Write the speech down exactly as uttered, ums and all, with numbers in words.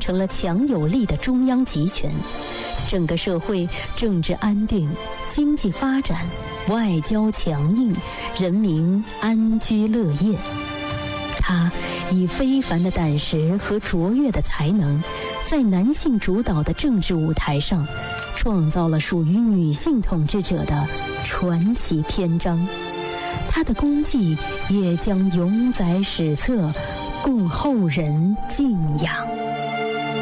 成了强有力的中央集权，整个社会政治安定，经济发展，外交强硬，人民安居乐业。他以非凡的胆识和卓越的才能，在男性主导的政治舞台上，创造了属于女性统治者的传奇篇章。他的功绩也将永载史册，供后人敬仰。